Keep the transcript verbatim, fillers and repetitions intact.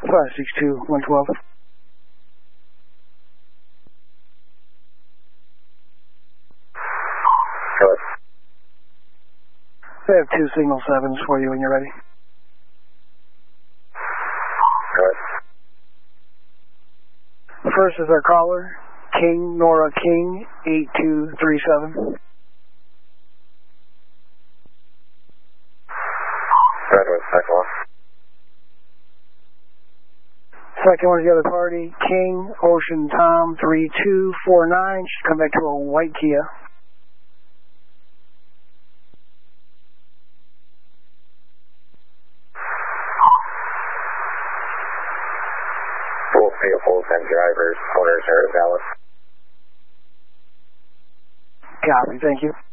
five six two, one twelve. Good. I have two signal sevens for you when you're ready. Good. First is our caller, King, Nora King, eight two three seven. Good with second one. Second one is the other party, King, Ocean Tom, three two four nine. Should come back to a white Kia. Full vehicles and drivers, owners are valid. Copy, thank you.